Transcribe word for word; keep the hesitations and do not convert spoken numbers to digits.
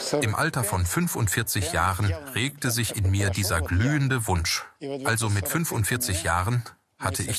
Im Alter von fünfundvierzig Jahren regte sich in mir dieser glühende Wunsch. Also mit fünfundvierzig Jahren hatte ich